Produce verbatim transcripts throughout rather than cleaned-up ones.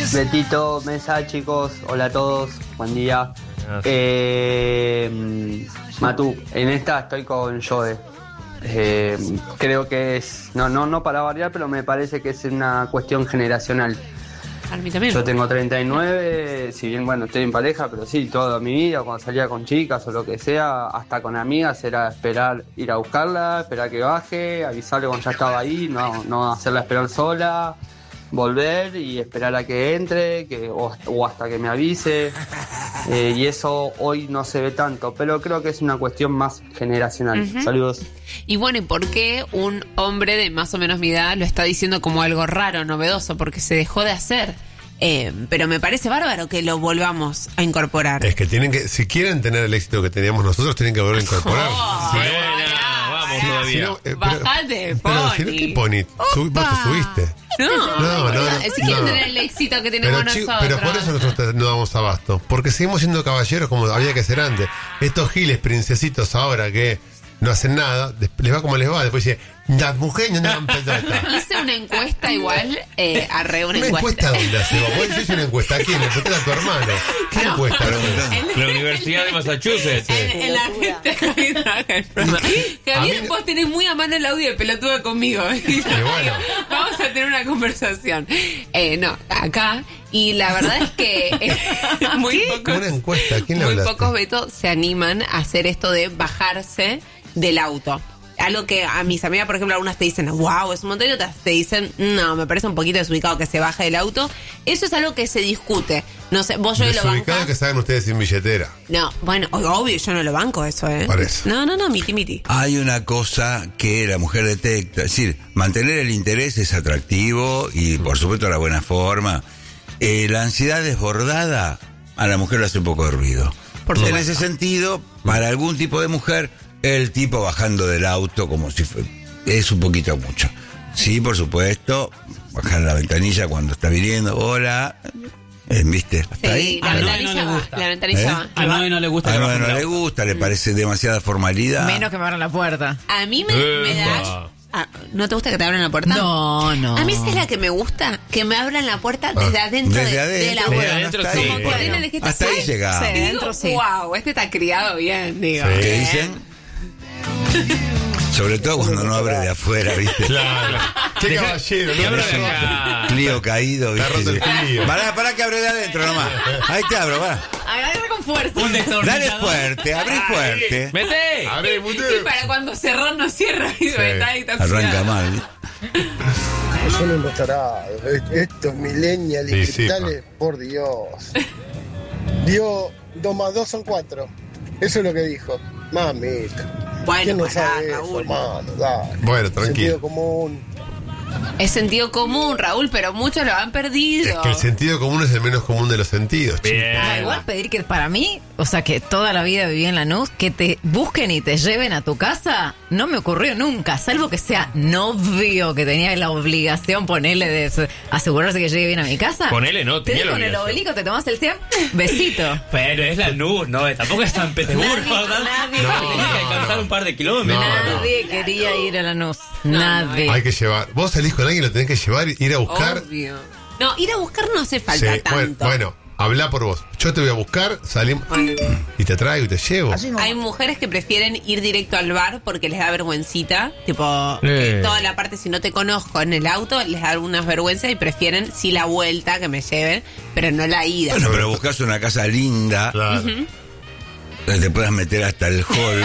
Betito, mesa, chicos, hola a todos, buen día. Eh, Matú, en esta estoy con Joe. Eh, creo que es, no, no, no para variar, pero me parece que es una cuestión generacional. A mí también. Yo tengo treinta y nueve, si bien bueno estoy en pareja, pero sí, toda mi vida, cuando salía con chicas o lo que sea, hasta con amigas, era esperar ir a buscarla, esperar que baje, avisarle cuando ya estaba ahí, no, no hacerla esperar sola, volver y esperar a que entre, que, o, o hasta que me avise. Eh, y eso hoy no se ve tanto, pero creo que es una cuestión más generacional. Uh-huh. Saludos. Y bueno, ¿y por qué un hombre de más o menos mi edad lo está diciendo como algo raro, novedoso? Porque se dejó de hacer. Eh, pero me parece bárbaro que lo volvamos a incorporar. Es que tienen que, si quieren tener el éxito que teníamos nosotros, tienen que volver a incorporar. Oh, si buena, no, vamos si, todavía. Si no, eh, Bajate, pero, pero, si no, ¿qué pony? Sub, vos te subiste. No, no, no, no, si quieren no. tener el éxito que tenemos pero, nosotros. Pero por eso nosotros no damos abasto. Porque seguimos siendo caballeros como había que ser antes. Estos giles, princesitos ahora que no hacen nada, les va como les va. Después dice, las mujeres no dan pelota. Hice una encuesta igual, eh, arre una, ¿Una encuesta. encuesta dónde hace? Vos hiciste una encuesta. ¿A quién? ¿Le encuesta a tu hermano? ¿Qué No. encuesta? La Universidad de Massachusetts. En, en la gente Javier trabaja el programa. Javier, mí- vos tenés muy a mano el audio de pelotudo conmigo. Y yo bueno. digo, vamos a tener una conversación. Eh, no, acá. Y la verdad es que eh, muy pocos, Una encuesta. ¿A quién le muy hablaste? pocos Beto se animan a hacer esto de bajarse del auto. Algo que a mis amigas, por ejemplo, algunas te dicen, wow, es un montón, y otras te dicen, no, me parece un poquito desubicado que se baje del auto. Eso es algo que se discute. No sé, vos yo lo Desubicado bancás. que saben ustedes sin billetera. No, bueno, obvio, yo no lo banco eso, ¿eh? Por eso. No, no, no, miti, miti. Hay una cosa que la mujer detecta, es decir, mantener el interés es atractivo y por supuesto la buena forma. Eh, la ansiedad desbordada a la mujer le hace un poco de ruido. Por en supuesto. ese sentido, para algún tipo de mujer, el tipo bajando del auto como si fue, es un poquito mucho. Sí, por supuesto, bajar la ventanilla cuando está viniendo, hola, eh, ¿viste? Hasta Sí, ahí. la A Noé ventanilla no le va, gusta. la ventanilla ¿Eh? va. A Noé no le gusta. A que no, bajen no del le auto. gusta, le parece demasiada formalidad. Menos que me abran la puerta. A mí me, me da... Ah, ¿no te gusta que te abran la puerta? No, no. A mí sí es la que me gusta, que me abran la puerta desde adentro, Desde de, adentro, de la Desde puerta. adentro, hasta sí. ahí, Como que bueno. ordenen de que te Hasta ahí sale. llegamos. Sí. Y digo, Adentro sí. wow, este está criado bien, digo. Sí. ¿Qué ¿eh? dicen? Sobre todo cuando no abre de afuera, ¿viste? Claro. Qué Deja- caballero, que ¿no? abra Eso. de acá. Clio caído, Está roto ¿viste? el Clio. Pará, pará que abre de adentro nomás. Ahí te abro, va. Agarra con fuerza. Un Dale destornillador. fuerte, abrí fuerte. ¡Mete! Abre, mute. Y para cuando cerrar no cierra y está ahí está Arranca oxidado. mal. Son unos tarados. Estos millennials Sí, y sí, cristales, por Dios. Dio dos más dos son cuatro. Eso es lo que dijo. Mamita. Bueno, ¿Quién no pará, sabe eso, Raúl. hermano? Dale. Bueno, tranquilo. Sentido común. Es sentido común, Raúl, pero muchos lo han perdido. Es que el sentido común es el menos común de los sentidos, chicos. Bien. Ah, igual pedir que para mí, o sea, que toda la vida viví en Lanús, que te busquen y te lleven a tu casa, no me ocurrió nunca, salvo que sea novio, que tenía la obligación, ponerle de s- asegurarse que llegue bien a mi casa. Ponele, no, Te tenía la dejo en el obligación. obelisco, te tomas el cien, besito. Pero es la luz, no, tampoco es San Petersburgo, Nadie- ¿verdad? nadie- No, tenía que alcanzar un par de kilómetros. No. Nadie quería ir a Lanús, nadie. Hay que llevar. Vos salís con alguien, lo tenés que llevar, ir a buscar. Obvio. No, ir a buscar no hace falta Sí, bueno, tanto. bueno, habla por vos. Yo te voy a buscar, salimos y te traigo y te llevo. Hay mujeres que prefieren ir directo al bar porque les da vergüencita. Tipo, Eh. eh, toda la parte, si no te conozco en el auto, les da algunas vergüenzas y prefieren sí la vuelta que me lleven, pero no la ida. Bueno, pero buscas una casa linda, Claro. donde te puedas meter hasta el hall.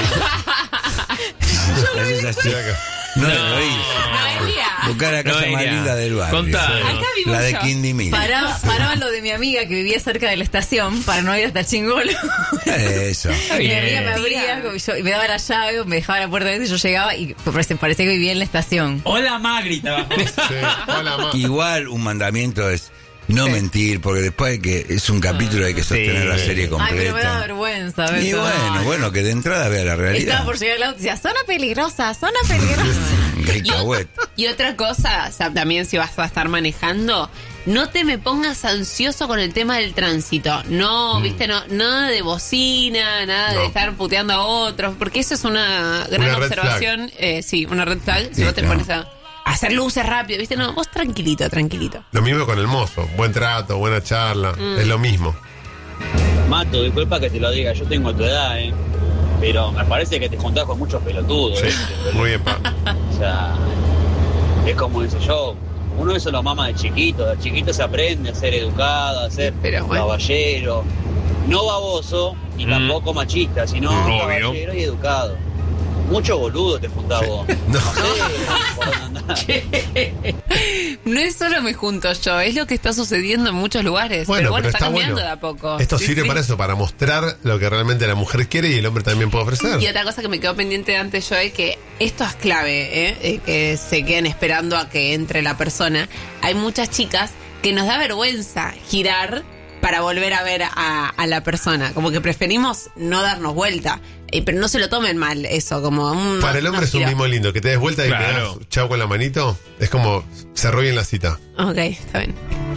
Haces así. No, No. lo hice. No, iría. Buscar la No casa más iría. linda del barrio. Contá. Acá vivo La de yo. Quindy Mil. Paraba, paraba lo de mi amiga que vivía cerca de la estación para no ir hasta Chingolo. Eso. Mi bien. amiga me abría, como yo- y me daba la llave, me dejaba la puerta abierta y yo llegaba y parecía, parecía que vivía en la estación. Hola, Magri, te abajo. Sí. Hola, ma. Igual un mandamiento es no mentir, porque después hay que es un capítulo hay que sostener Sí. la serie Ay, pero me da completa. vergüenza. Y Beto. bueno, bueno, que de entrada vea la Estaba realidad. por llegar al auto y decía, zona peligrosa, zona peligrosa. Cacahuet. Y otra cosa, o sea, también si vas a estar manejando, no te me pongas ansioso con el tema del tránsito. No, viste, no, nada de bocina, nada No. de estar puteando a otros, porque eso es una gran Una red observación. Eh, sí, una red flag. Si Sí, vos te no. pones a, hacer luces rápido, ¿viste? No, vos tranquilito, tranquilito. Lo mismo con el mozo. Buen trato, buena charla. Mm. Es lo mismo. Mato, disculpa que te lo diga, yo tengo tu edad, ¿eh? Pero me parece que te juntás con muchos pelotudos. Sí, ¿eh? muy bien, Pablo. O sea, es como dice yo, uno eso lo mama de chiquito, de chiquito se aprende a ser educado, a ser Pero bueno. caballero, no baboso ni Mm. tampoco machista, sino Obvio. caballero y educado. Mucho boludo te juntás vos. No. sé por dónde andás. No es solo me junto yo, es lo que está sucediendo en muchos lugares. Bueno, pero bueno, pero está, está cambiando bueno. de a poco. Esto Sí, sirve sí. para eso, para mostrar lo que realmente la mujer quiere y el hombre también puede ofrecer. Y otra cosa que me quedó pendiente de antes yo es que esto es clave, ¿eh? Eh, que se queden esperando a que entre la persona. Hay muchas chicas que nos da vergüenza girar para volver a ver a, a la persona. Como que preferimos no darnos vuelta. Eh, pero no se lo tomen mal eso, como un... Para el no- hombre no es un giro. mimo lindo, que te des vuelta y Claro. le das chau con la manito. Es como cerró bien la cita. Ok, está bien.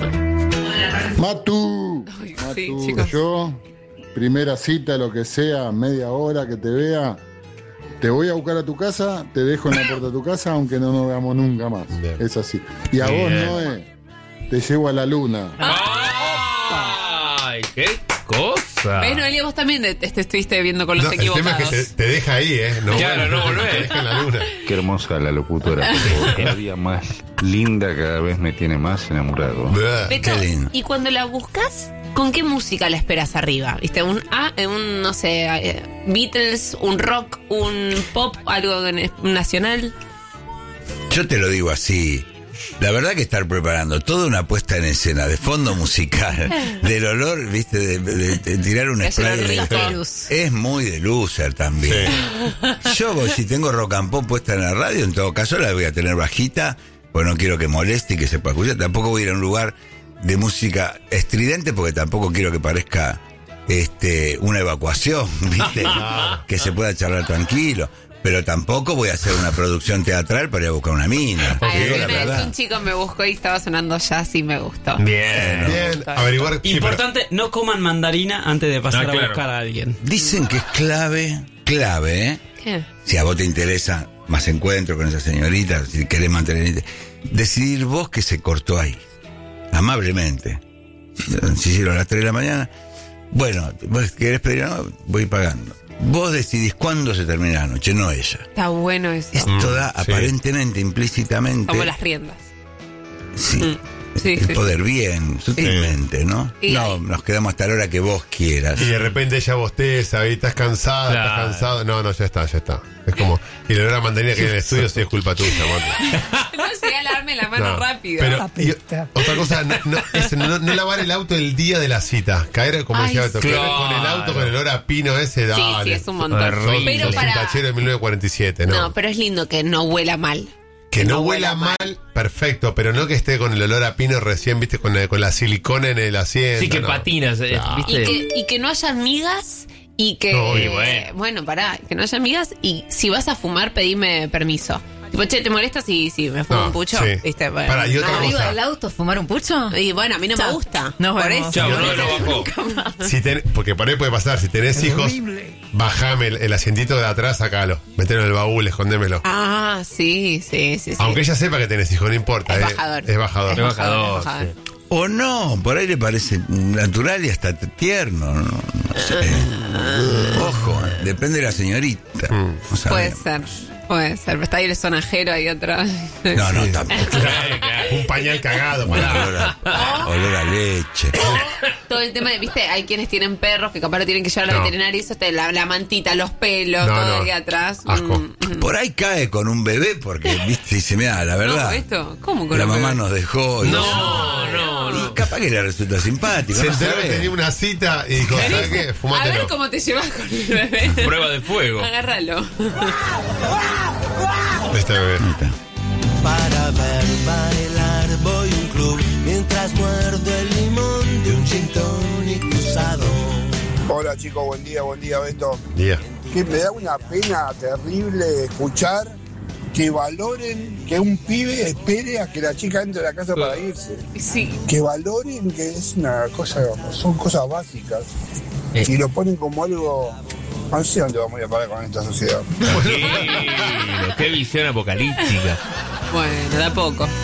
Matu, Ay, Matu, sí, chicos. yo, primera cita, lo que sea, media hora que te vea, te voy a buscar a tu casa, te dejo en la puerta de tu casa, aunque no nos veamos nunca más. Bien. Es así. Y a vos, Bien. Noé, te llevo a la luna. ¡Ay, qué cosa! Ves, Noelia, vos también te, te estuviste viendo con los No, el tema equivocados. es que te, te deja ahí, ¿eh? No, Claro, vuelve, no volvés. Te deja en la luna. Qué hermosa la locutora, pero cada día más linda, cada vez me tiene más enamorado. Bleh. Beto, Qué lindo. y cuando la buscas, ¿con qué música la esperas arriba? ¿Viste? Un, ah, un no sé, eh, Beatles, un rock, un pop, algo en- nacional. Yo te lo digo así. La verdad que estar preparando toda una puesta en escena de fondo musical, del olor, viste, de, de- de tirar un Es spray olor de- rico. es muy de loser también. Yo voy, si tengo rock and pop puesta en la radio, en todo caso la voy a tener bajita, pues no quiero que moleste y que se pueda escuchar. Tampoco voy a ir a un lugar de música estridente porque tampoco quiero que parezca este una evacuación, viste, que se pueda charlar tranquilo. Pero tampoco voy a hacer una producción teatral para ir a buscar una mina. Ay, Digo la una vez verdad. un chico me buscó y estaba sonando jazz y me gustó. Bien. Bien, averiguar. sí, pero- Importante, no coman mandarina antes de pasar Ah, claro. a buscar a alguien. Dicen que es clave, clave, ¿eh? ¿Qué? Si a vos te interesa más encuentro con esa señorita, si querés mantener... Decidir vos que se cortó ahí. Amablemente. Si hicieron a las tres de la mañana, bueno, vos querés pedir, no, voy pagando. Vos decidís cuándo se termina la noche, no ella. Está bueno eso. Esto da sí. aparentemente, implícitamente... Como las riendas. Sí. Mm. Sí, el sí. poder bien, sutilmente, ¿no? Y no, ahí- nos quedamos hasta la hora que vos quieras. Y de repente ella bosteza, y estás cansada, Claro. estás cansado. No, no, ya está, ya está. Es como, y el olor a mandarina que hay en el estudio sí es culpa tuya, Matu. No llegué a lavarme la mano No. rápido. Pero, y otra cosa, no, no, es no, no lavar el auto el día de la cita. Caer, como Ay, decía Beto, caer claro. con el auto, con el olor a pino ese, sí, dale. sí, es un montón. Horrible. Pero Sos un para... tachero de mil novecientos cuarenta y siete, ¿no? No, pero es lindo que no huela mal. que no huela mal, perfecto, pero no que esté con el olor a pino recién, viste, con la, con la silicona en el asiento. Sí, que no. patinas, eh, Claro. ¿viste? Y que, y que no haya migas y que... No, y eh, bueno. bueno, pará, que no haya migas y si vas a fumar, pedime permiso. Tipo, che, ¿te molesta si, si me fumo No, un pucho? sí. ¿Viste? Bueno, Pará, y otra no, cosa. ¿Arriba del auto fumar un pucho? Y bueno, a mí no Chao. me gusta. Nos Por vemos. eso. Chao, no no me lo gusta. bajó. Si ten- porque por ahí puede pasar, si tenés hijos, bajame el, el asientito de atrás, sacalo. Metelo en el baúl, escondémelo. Ah, sí, sí, sí. sí. Aunque ella sepa que tenés hijos, no importa. Es eh, bajador. Es bajador. Es bajador, es bajador. O no, por ahí le parece natural y hasta tierno. No, no sé. Ojo, depende de la señorita. No Puede sabemos. ser, puede ser. Pero está ahí el sonajero ahí atrás. No, no, tampoco. Claro, claro. Un pañal cagado. Olor pará. a, olor a leche. Todo el tema de, viste, hay quienes tienen perros que capaz lo tienen que llevar al No. veterinario y eso, te, la, la mantita, los pelos, No, todo no. ahí atrás. Asco. Mm, mm. Por ahí cae con un bebé porque, viste, dice, mira, la verdad. No, ¿esto? ¿Cómo con La un mamá bebé? nos dejó. y- No, no, Y no. capaz que le resulta simpático. Se no enteró que sabe. tenía una cita y dijo, ¿sabes qué? A ver Fumátelo. cómo te llevas con el bebé. Prueba de fuego. Agárralo. Este bebé. Para ver bailar voy a un club mientras muerdo el limón de un gin tonic usado. Hola chicos, buen día, buen día Beto. Día. Que me da una pena terrible escuchar que valoren que un pibe espere a que la chica entre a la casa para irse. Sí. Que valoren que es una cosa, son cosas básicas. Y lo ponen como algo... No sé dónde vamos a ir a parar con esta sociedad. Qué, qué visión apocalíptica. Bueno, de a poco.